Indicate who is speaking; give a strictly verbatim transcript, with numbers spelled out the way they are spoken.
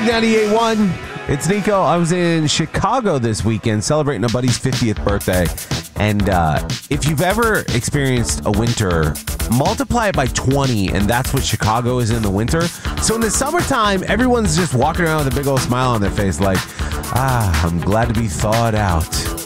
Speaker 1: ninety-eight point one. It's Nico. I was in Chicago this weekend celebrating a buddy's fiftieth birthday. And uh, if you've ever experienced a winter, multiply it by twenty, and that's what Chicago is in the winter. So in the summertime, everyone's just walking around with a big old smile on their face like, ah, I'm glad to be thawed out.